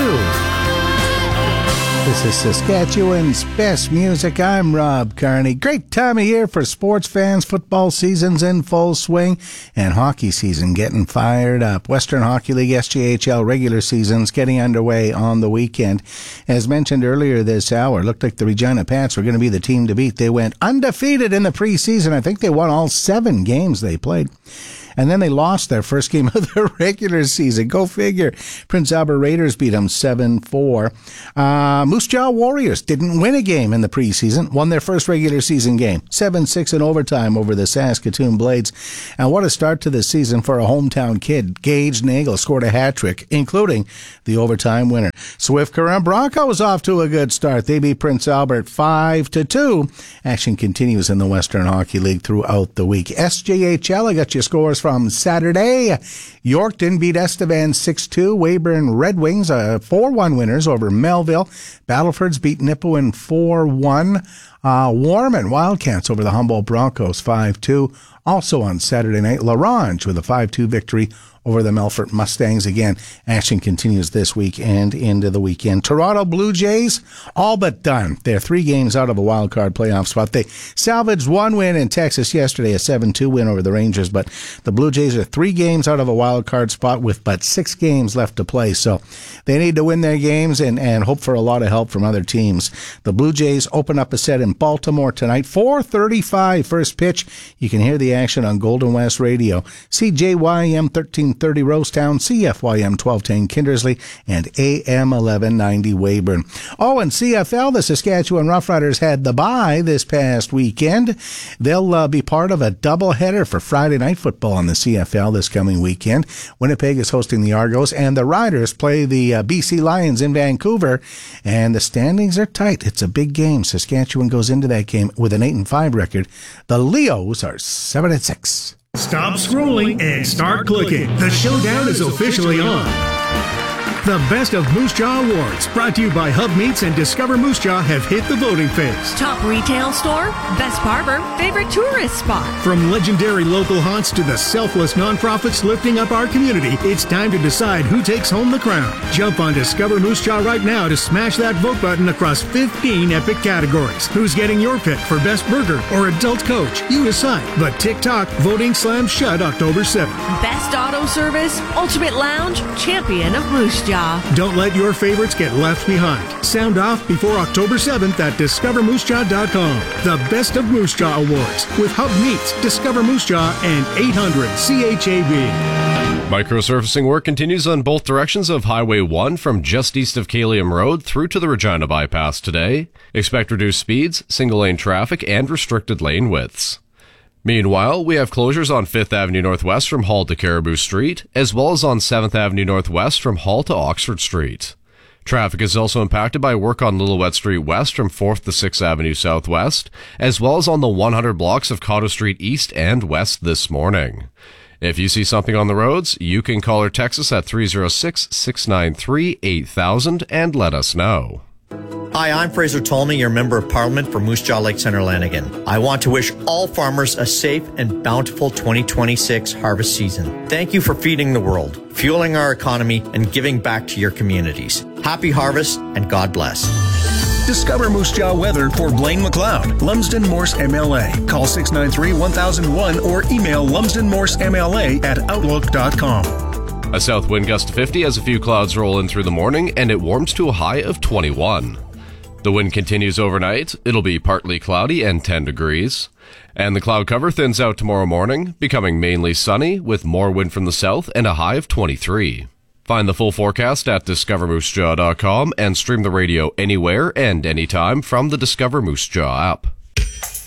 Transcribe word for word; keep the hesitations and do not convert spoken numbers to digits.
This is Saskatchewan's best music. I'm Rob Carney. Great time of year for sports fans. Football season's in full swing and hockey season getting fired up. Western Hockey League S J H L regular season's getting underway on the weekend. As mentioned earlier this hour, looked like the Regina Pats were going to be the team to beat. They went undefeated in the preseason. I think they won all seven games they played. And then they lost their first game of the regular season. Go figure. Prince Albert Raiders beat them seven four. Uh, Moose Jaw Warriors didn't win a game in the preseason. Won their first regular season game. seven six in overtime over the Saskatoon Blades. And what a start to the season for a hometown kid. Gage Nagel scored a hat trick, including the overtime winner. Swift Current Broncos off to a good start. They beat Prince Albert five to two. Action continues in the Western Hockey League throughout the week. S J H L, I got your scores from Saturday. Yorkton beat Estevan six two. Weyburn Red Wings, uh, four one winners over Melville. Battleford's beat Nipawin four one. Uh, Warman Wildcats over the Humboldt Broncos five two. Also on Saturday night, Larange with a five two victory over the Melfort Mustangs. Again, action continues this week and into the weekend. Toronto Blue Jays, all but done. They're three games out of a wild card playoff spot. They salvaged one win in Texas yesterday, a seven two win over the Rangers, but the Blue Jays are three games out of a wild card spot with but six games left to play. So they need to win their games and, and hope for a lot of help from other teams. The Blue Jays open up a set in Baltimore tonight, four thirty-five first pitch. You can hear the action on Golden West Radio. C J Y M thirteen thirty Rosetown, C F Y M twelve ten Kindersley, and A M eleven ninety Weyburn. Oh, and C F L, the Saskatchewan Roughriders had the bye this past weekend. They'll uh, be part of a doubleheader for Friday night football in the C F L this coming weekend. Winnipeg is hosting the Argos, and the Riders play the uh, B C Lions in Vancouver, and the standings are tight. It's a big game. Saskatchewan goes into that game with an eight and five record. The Leos are seven and six. Stop scrolling and start clicking. The showdown is officially on. The Best of Moose Jaw Awards, brought to you by Hub Meats and Discover Moose Jaw, have hit the voting phase. Top retail store, best barber, favorite tourist spot. From legendary local haunts to the selfless nonprofits lifting up our community, it's time to decide who takes home the crown. Jump on Discover Moose Jaw right now to smash that vote button across fifteen epic categories. Who's getting your pick for best burger or adult coach? You decide. But TikTok voting slams shut October seventh. Best auto service, ultimate lounge, champion of Moose Jaw. Don't let your favorites get left behind. Sound off before October seventh at discover moose jaw dot com. The Best of Moose Jaw Awards with Hub Meats, Discover Moose Jaw, and eight hundred C H A B. Microsurfacing work continues on both directions of Highway one from just east of Kalium Road through to the Regina Bypass today. Expect reduced speeds, single-lane traffic, and restricted lane widths. Meanwhile, we have closures on fifth Avenue Northwest from Hall to Caribou Street, as well as on seventh Avenue Northwest from Hall to Oxford Street. Traffic is also impacted by work on Lillooet Street West from fourth to sixth Avenue Southwest, as well as on the one hundred blocks of Cotto Street East and West this morning. If you see something on the roads, you can call or text us at three oh six, six nine three, eight thousand and let us know. Hi, I'm Fraser Tolney, your Member of Parliament for Moose Jaw Lake Centre Lanigan. I want to wish all farmers a safe and bountiful twenty twenty-six harvest season. Thank you for feeding the world, fueling our economy, and giving back to your communities. Happy harvest, and God bless. Discover Moose Jaw weather for Blaine McLeod, Lumsden Morse M L A. Call six nine three, one thousand one or email lumsden morse m l a at outlook dot com. A south wind gust to fifty as a few clouds roll in through the morning, and it warms to a high of twenty-one. The wind continues overnight. It'll be partly cloudy and ten degrees. And the cloud cover thins out tomorrow morning, becoming mainly sunny with more wind from the south and a high of twenty-three. Find the full forecast at discover moose jaw dot com and stream the radio anywhere and anytime from the Discover Moose Jaw app.